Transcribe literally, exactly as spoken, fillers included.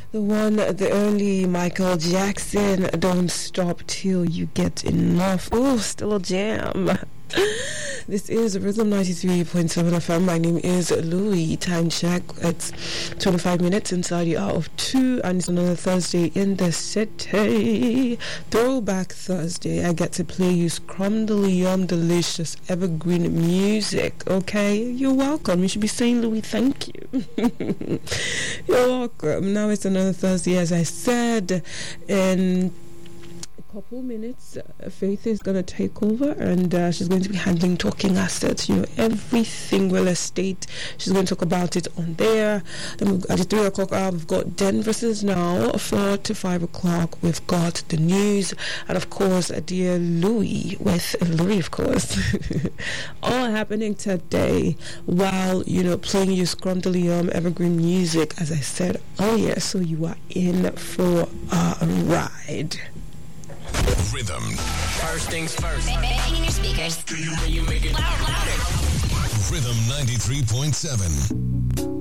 The one, the only Michael Jackson, Don't Stop Till You Get Enough. Oh, still a jam. This is Rhythm ninety-three point seven F M. My name is Louis. Time check, it's twenty-five minutes inside the hour of two, and it's another Thursday in the city. Throwback Thursday. I get to play you scrumdily yum delicious evergreen music. Okay, you're welcome. You should be saying, Louis, thank you. You're welcome. Now it's another Thursday, as I said, and couple minutes, uh, Faith is going to take over, and uh, she's going to be handling talking assets, you know, everything real estate. She's going to talk about it on there. Then we've, at the three o'clock hour, we've got Den versus Now. Four to five o'clock, we've got the news, and of course, uh, dear Louis with Louis, of course. All happening today while, you know, playing you scrumdily evergreen music, as I said earlier, so you are in for a ride. Rhythm. First things first. Banging your speakers. Do you, you make it loud, louder? Rhythm ninety-three point seven.